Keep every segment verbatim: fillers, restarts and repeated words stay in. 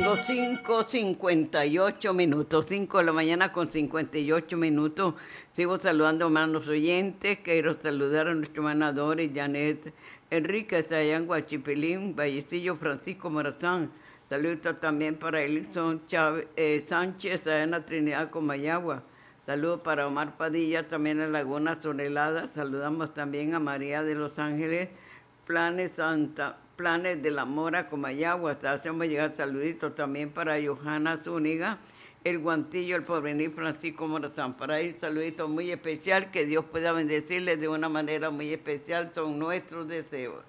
Tengo cinco cincuenta y ocho minutos, cinco de la mañana con cincuenta y ocho minutos. Sigo saludando a hermanos oyentes. Quiero saludar a nuestro hermano Doris, Janet, Enrique, Sayán, Guachipilín, Vallecillo, Francisco Morazán. Saludos también para Elison Chávez, eh, Sánchez, Sayana Trinidad, Comayagua. Saludos para Omar Padilla, también en Laguna Sonelada. Saludamos también a María de Los Ángeles, Planes Santa. Planes de la Mora, Comayagua. Hasta hacemos llegar saluditos también para Johanna Zúñiga, El Guantillo, El Porvenir, Francisco Morazán. Para ellos, saluditos muy especial, que Dios pueda bendecirles de una manera muy especial, son nuestros deseos.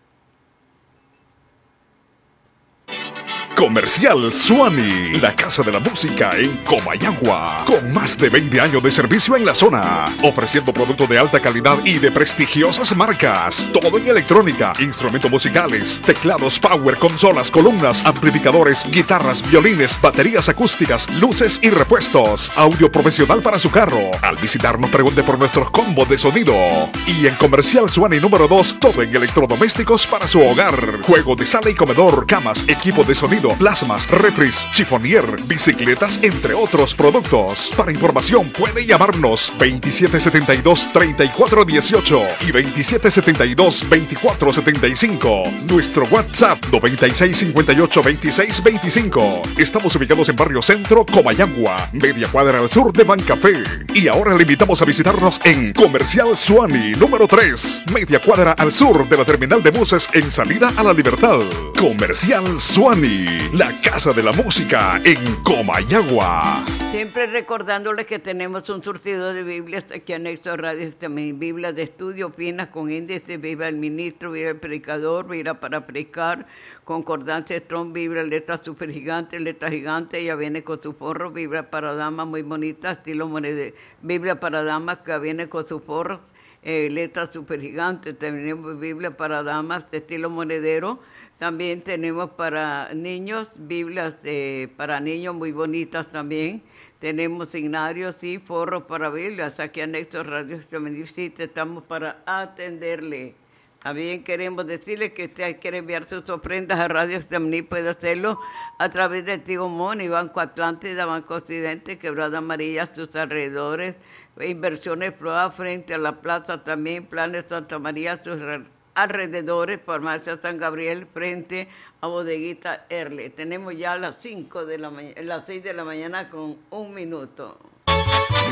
Comercial Suani, la casa de la música en Comayagua, con más de veinte años de servicio en la zona, ofreciendo productos de alta calidad y de prestigiosas marcas, todo en electrónica, instrumentos musicales, teclados power, consolas, columnas, amplificadores, guitarras, violines, baterías acústicas, luces y repuestos, audio profesional para su carro. Al visitarnos pregunte por nuestros combos de sonido. Y en Comercial Suani número dos, todo en electrodomésticos para su hogar, juegos de sala y comedor, camas, equipos de sonido, plasmas, refris, chifonier, bicicletas, entre otros productos. Para información puede llamarnos veintisiete setenta y dos, treinta y cuatro dieciocho y veintisiete setenta y dos, veinticuatro setenta y cinco. Nuestro WhatsApp noventa y seis cincuenta y ocho, veintiséis veinticinco. Estamos ubicados en Barrio Centro, Comayagua, media cuadra al sur de Bancafé. Y ahora le invitamos a visitarnos en Comercial Suani número tres, media cuadra al sur de la terminal de buses en salida a La Libertad. Comercial Suani, la casa de la música en Comayagua. Siempre recordándoles que tenemos un surtido de Biblias aquí anexo a Radio, también Biblia de estudio, Pinas con índice, Viva el Ministro, Viva el Predicador, Biblia para predicar, Concordancia Strong, Biblia, letra super gigante, letra gigante, ella viene con su forro, Biblia para damas muy bonita, estilo monede, Biblia para damas que viene con sus forros, eh, letra super gigante, tenemos Biblia para damas de estilo monedero. También tenemos para niños, Biblias eh, para niños muy bonitas también. Tenemos signarios y forros para Biblias. Aquí anexo Radio Visita, estamos para atenderle. También queremos decirle que usted quiere enviar sus ofrendas a Radio Estamní, puede hacerlo a través de Tigo Money, Banco Atlántida, Banco Occidente, Quebrada Amarilla, sus alrededores, Inversiones Proa frente a la plaza también, Planes Santa María, sus alrededores, Farmacia San Gabriel, frente a Bodeguita Erle. Tenemos ya las cinco de la mañana, las seis de la mañana con un minuto.